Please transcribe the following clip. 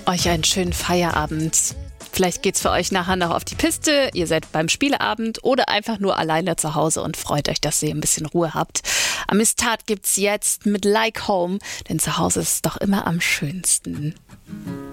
Euch einen schönen Feierabend. Vielleicht geht's für euch nachher noch auf die Piste, ihr seid beim Spieleabend oder einfach nur alleine zu Hause und freut euch, dass ihr ein bisschen Ruhe habt. Amistad gibt's jetzt mit Like Home, denn zu Hause ist es doch immer am schönsten.